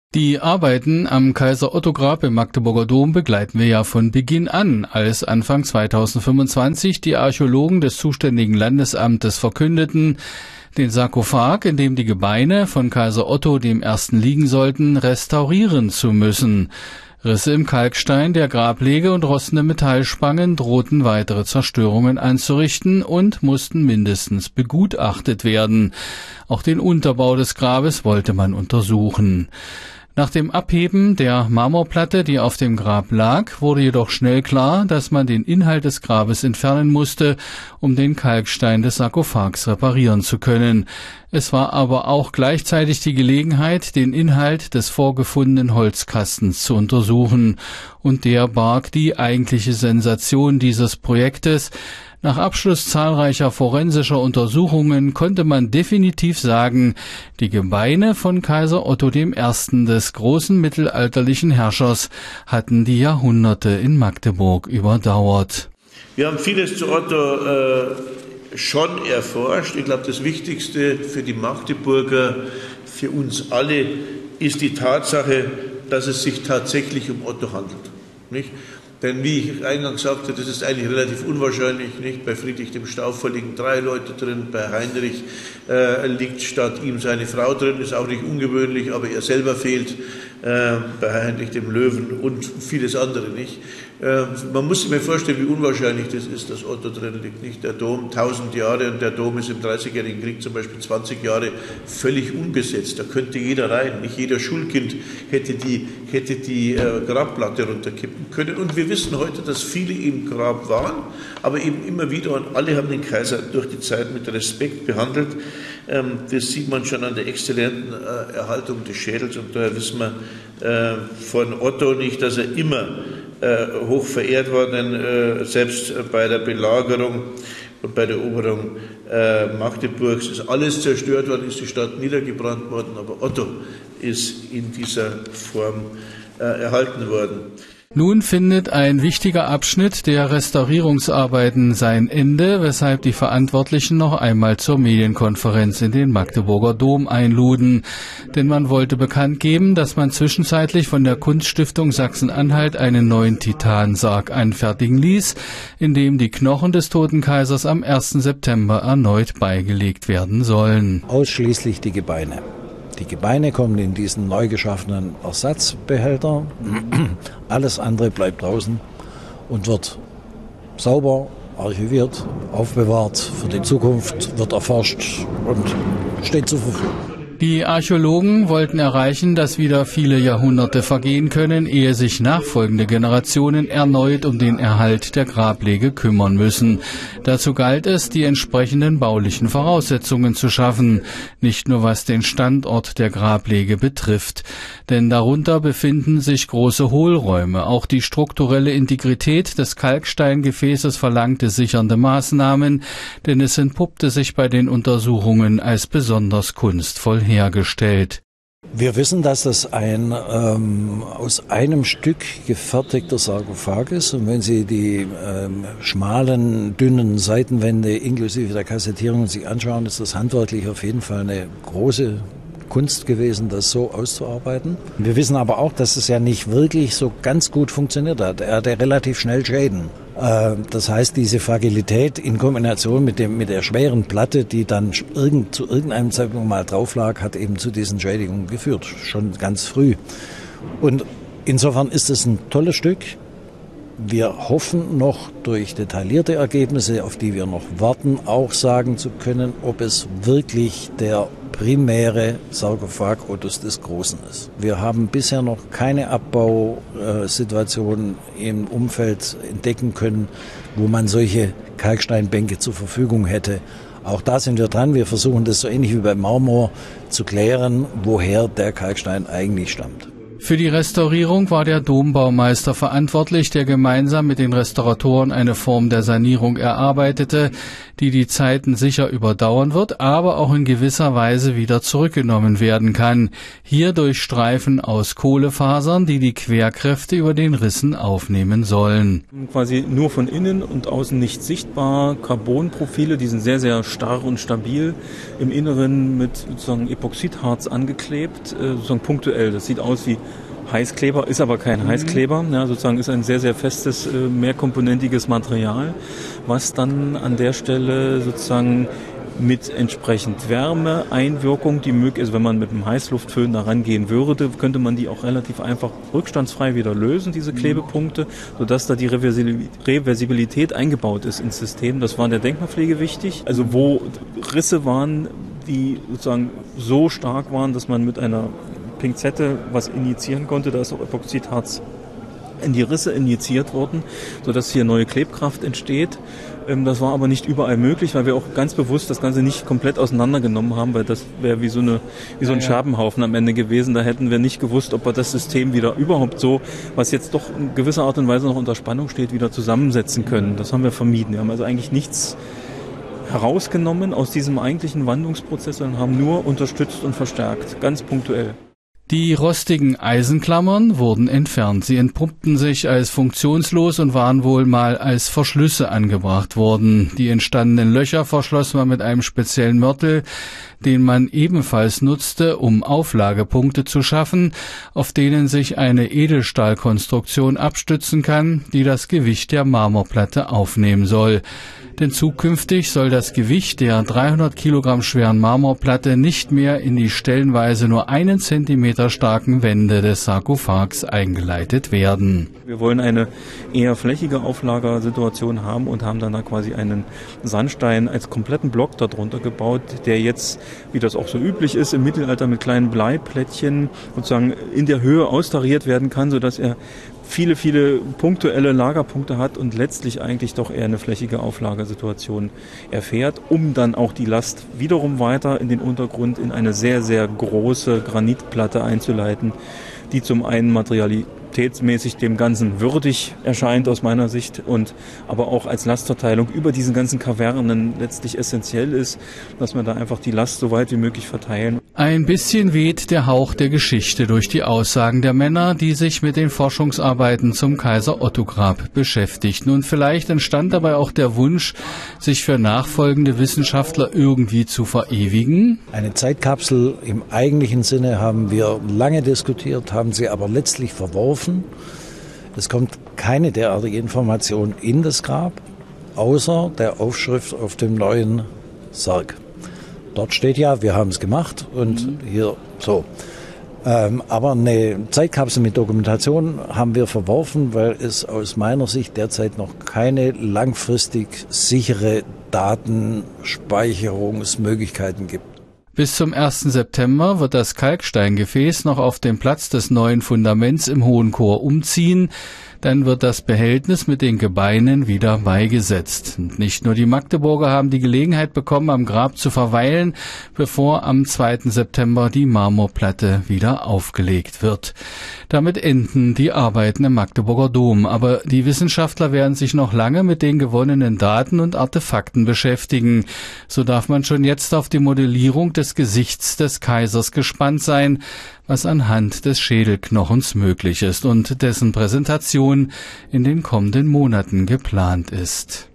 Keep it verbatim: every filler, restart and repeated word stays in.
Die Arbeiten am Kaiser-Otto-Grab im Magdeburger Dom begleiten wir ja von Beginn an, als Anfang zweitausendfünfundzwanzig die Archäologen des zuständigen Landesamtes verkündeten, den Sarkophag, in dem die Gebeine von Kaiser Otto dem Ersten liegen sollten, restaurieren zu müssen. Risse im Kalkstein der Grablege und rostende Metallspangen drohten weitere Zerstörungen anzurichten und mussten mindestens begutachtet werden. Auch den Unterbau des Grabes wollte man untersuchen. Nach dem Abheben der Marmorplatte, die auf dem Grab lag, wurde jedoch schnell klar, dass man den Inhalt des Grabes entfernen musste, um den Kalkstein des Sarkophags reparieren zu können. Es war aber auch gleichzeitig die Gelegenheit, den Inhalt des vorgefundenen Holzkastens zu untersuchen. Und der barg die eigentliche Sensation dieses Projektes. Nach Abschluss zahlreicher forensischer Untersuchungen konnte man definitiv sagen, die Gebeine von Kaiser Otto dem Ersten, des großen mittelalterlichen Herrschers, hatten die Jahrhunderte in Magdeburg überdauert. Wir haben vieles zu Otto äh, schon erforscht. Ich glaube, das Wichtigste für die Magdeburger, für uns alle, ist die Tatsache, dass es sich tatsächlich um Otto handelt. Nicht? Denn wie ich eingangs sagte, das ist eigentlich relativ unwahrscheinlich. Nicht? Bei Friedrich dem Staufer liegen drei Leute drin, bei Heinrich äh, liegt statt ihm seine Frau drin, ist auch nicht ungewöhnlich, aber er selber fehlt, äh, bei Heinrich dem Löwen und vieles andere nicht. Äh, man muss sich mal vorstellen, wie unwahrscheinlich das ist, dass Otto drin liegt. Nicht? Der Dom tausend Jahre und der Dom ist im Dreißigjährigen Krieg zum Beispiel zwanzig Jahre völlig unbesetzt. Da könnte jeder rein. Nicht jeder Schulkind hätte die, hätte die äh, Grabplatte runterkippen können. Und wir wissen heute, dass viele im Grab waren, aber eben immer wieder, und alle haben den Kaiser durch die Zeit mit Respekt behandelt. Ähm, das sieht man schon an der exzellenten äh, Erhaltung des Schädels, und daher wissen wir äh, von Otto nicht, dass er immer äh, hoch verehrt war, denn äh, selbst bei der Belagerung und bei der Eroberung äh, Magdeburgs ist alles zerstört worden, ist die Stadt niedergebrannt worden, aber Otto ist in dieser Form äh, erhalten worden. Nun findet ein wichtiger Abschnitt der Restaurierungsarbeiten sein Ende, weshalb die Verantwortlichen noch einmal zur Medienkonferenz in den Magdeburger Dom einluden. Denn man wollte bekannt geben, dass man zwischenzeitlich von der Kunststiftung Sachsen-Anhalt einen neuen Titansarg anfertigen ließ, in dem die Knochen des toten Kaisers am ersten September erneut beigelegt werden sollen. Ausschließlich die Gebeine. Die Gebeine kommen in diesen neu geschaffenen Ersatzbehälter. Alles andere bleibt draußen und wird sauber archiviert, aufbewahrt, für die Zukunft wird erforscht und steht zur Verfügung. Die Archäologen wollten erreichen, dass wieder viele Jahrhunderte vergehen können, ehe sich nachfolgende Generationen erneut um den Erhalt der Grablege kümmern müssen. Dazu galt es, die entsprechenden baulichen Voraussetzungen zu schaffen, nicht nur was den Standort der Grablege betrifft. Denn darunter befinden sich große Hohlräume. Auch die strukturelle Integrität des Kalksteingefäßes verlangte sichernde Maßnahmen, denn es entpuppte sich bei den Untersuchungen als besonders kunstvoll hergestellt. Wir wissen, dass das ein ähm, aus einem Stück gefertigter Sarkophag ist. Und wenn Sie die ähm, schmalen, dünnen Seitenwände inklusive der Kassettierung sich anschauen, ist das handwerklich auf jeden Fall eine große Kunst gewesen, das so auszuarbeiten. Wir wissen aber auch, dass es ja nicht wirklich so ganz gut funktioniert hat. Er hatte relativ schnell Schäden. Das heißt, diese Fragilität in Kombination mit dem mit der schweren Platte, die dann irgend, zu irgendeinem Zeitpunkt mal drauf lag, hat eben zu diesen Schädigungen geführt, schon ganz früh. Und insofern ist es ein tolles Stück. Wir hoffen noch durch detaillierte Ergebnisse, auf die wir noch warten, auch sagen zu können, ob es wirklich der primäre Sarkophag Ottos des Großen ist. Wir haben bisher noch keine Abbausituation im Umfeld entdecken können, wo man solche Kalksteinbänke zur Verfügung hätte. Auch da sind wir dran. Wir versuchen das so ähnlich wie beim Marmor zu klären, woher der Kalkstein eigentlich stammt. Für die Restaurierung war der Dombaumeister verantwortlich, der gemeinsam mit den Restauratoren eine Form der Sanierung erarbeitete, die die Zeiten sicher überdauern wird, aber auch in gewisser Weise wieder zurückgenommen werden kann. Hier durch Streifen aus Kohlefasern, die die Querkräfte über den Rissen aufnehmen sollen. Quasi nur von innen und außen nicht sichtbar. Carbonprofile, die sind sehr, sehr starr und stabil. Im Inneren mit sozusagen Epoxidharz angeklebt, sozusagen punktuell. Das sieht aus wie Heißkleber, ist aber kein mhm. Heißkleber, ja, sozusagen ist ein sehr, sehr festes, äh, mehrkomponentiges Material, was dann an der Stelle sozusagen mit entsprechend Wärmeeinwirkung, die möglich ist, wenn man mit einem Heißluftföhn da rangehen würde, könnte man die auch relativ einfach rückstandsfrei wieder lösen, diese Klebepunkte, sodass da die Reversibilität eingebaut ist ins System. Das war in der Denkmalpflege wichtig. Also wo Risse waren, die sozusagen so stark waren, dass man mit einer Pinzette was injizieren konnte, da ist auch Epoxidharz in die Risse injiziert worden, sodass hier neue Klebkraft entsteht. Das war aber nicht überall möglich, weil wir auch ganz bewusst das Ganze nicht komplett auseinandergenommen haben, weil das wäre wie so eine wie so ein Scherbenhaufen am Ende gewesen. Da hätten wir nicht gewusst, ob wir das System wieder überhaupt so, was jetzt doch in gewisser Art und Weise noch unter Spannung steht, wieder zusammensetzen können. Das haben wir vermieden. Wir haben also eigentlich nichts herausgenommen aus diesem eigentlichen Wandlungsprozess, sondern haben nur unterstützt und verstärkt, ganz punktuell. Die rostigen Eisenklammern wurden entfernt. Sie entpuppten sich als funktionslos und waren wohl mal als Verschlüsse angebracht worden. Die entstandenen Löcher verschloss man mit einem speziellen Mörtel, den man ebenfalls nutzte, um Auflagepunkte zu schaffen, auf denen sich eine Edelstahlkonstruktion abstützen kann, die das Gewicht der Marmorplatte aufnehmen soll. Denn zukünftig soll das Gewicht der dreihundert Kilogramm schweren Marmorplatte nicht mehr in die stellenweise nur einen Zentimeter starken Wände des Sarkophags eingeleitet werden. Wir wollen eine eher flächige Auflagersituation haben und haben dann da quasi einen Sandstein als kompletten Block darunter gebaut, der jetzt, wie das auch so üblich ist, im Mittelalter mit kleinen Bleiplättchen sozusagen in der Höhe austariert werden kann, sodass er viele, viele punktuelle Lagerpunkte hat und letztlich eigentlich doch eher eine flächige Auflagersituation erfährt, um dann auch die Last wiederum weiter in den Untergrund in eine sehr, sehr große Granitplatte einzuleiten, die zum einen materialitätsmäßig dem Ganzen würdig erscheint aus meiner Sicht und aber auch als Lastverteilung über diesen ganzen Kavernen letztlich essentiell ist, dass wir da einfach die Last so weit wie möglich verteilen. Ein bisschen weht der Hauch der Geschichte durch die Aussagen der Männer, die sich mit den Forschungsarbeiten zum Kaiser-Otto-Grab beschäftigten. Und vielleicht entstand dabei auch der Wunsch, sich für nachfolgende Wissenschaftler irgendwie zu verewigen. Eine Zeitkapsel im eigentlichen Sinne haben wir lange diskutiert, haben sie aber letztlich verworfen. Es kommt keine derartige Information in das Grab, außer der Aufschrift auf dem neuen Sarg. Dort steht ja, wir haben es gemacht und mhm. hier so. Ähm, aber eine Zeitkapsel mit Dokumentation haben wir verworfen, weil es aus meiner Sicht derzeit noch keine langfristig sichere Datenspeicherungsmöglichkeiten gibt. Bis zum ersten September wird das Kalksteingefäß noch auf dem Platz des neuen Fundaments im Hohen Chor umziehen. Dann wird das Behältnis mit den Gebeinen wieder beigesetzt. Und nicht nur die Magdeburger haben die Gelegenheit bekommen, am Grab zu verweilen, bevor am zweiten September die Marmorplatte wieder aufgelegt wird. Damit enden die Arbeiten im Magdeburger Dom. Aber die Wissenschaftler werden sich noch lange mit den gewonnenen Daten und Artefakten beschäftigen. So darf man schon jetzt auf die Modellierung des Gesichts des Kaisers gespannt sein, was anhand des Schädelknochens möglich ist und dessen Präsentation in den kommenden Monaten geplant ist.